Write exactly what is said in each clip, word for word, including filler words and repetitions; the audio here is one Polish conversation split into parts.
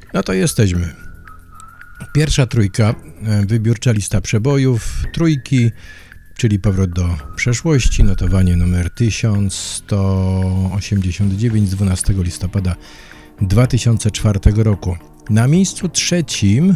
No to jesteśmy. Pierwsza trójka, wybiórcza lista przebojów, trójki, czyli powrót do przeszłości, notowanie numer tysiąc sto osiemdziesiąt dziewięć z dwunastego listopada dwa tysiące czwartego roku. Na miejscu trzecim,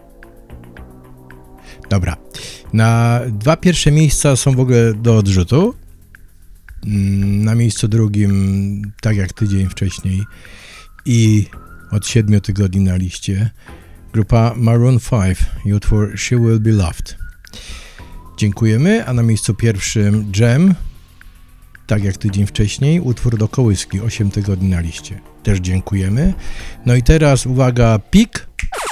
dobra, na dwa pierwsze miejsca są w ogóle do odrzutu. Na miejscu drugim, tak jak tydzień wcześniej i od siedmiu tygodni na liście, grupa Maroon pięć i utwór She Will Be Loved. Dziękujemy, a na miejscu pierwszym Jam, tak jak tydzień wcześniej, utwór do kołyski, osiem tygodni na liście. Też dziękujemy. No i teraz uwaga, pik.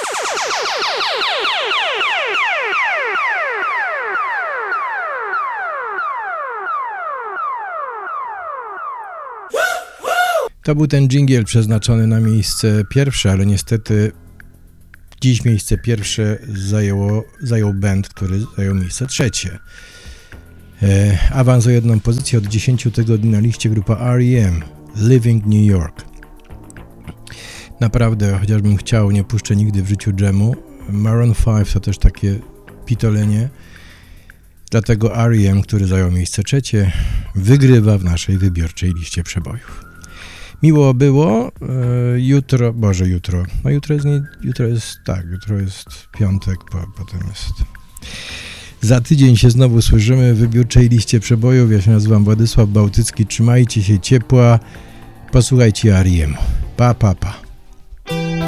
To był ten dżingiel przeznaczony na miejsce pierwsze, ale niestety dziś miejsce pierwsze zajęło, zajął band, który zajął miejsce trzecie. E, awans o jedną pozycję od dziesięciu tygodni na liście, grupa R E M, Living New York. Naprawdę, chociażbym chciał, nie puszczę nigdy w życiu Jamu. Maroon pięć to też takie pitolenie. Dlatego R E M, który zajął miejsce trzecie, wygrywa w naszej wybiórczej liście przebojów. Miło było, e, jutro, Boże jutro, no jutro jest, nie, jutro jest, tak, jutro jest piątek, po, potem jest... Za tydzień się znowu słyszymy w wybiórczej liście przebojów. Ja się nazywam Władysław Bałtycki, trzymajcie się ciepła, posłuchajcie R E M. Pa, pa, pa.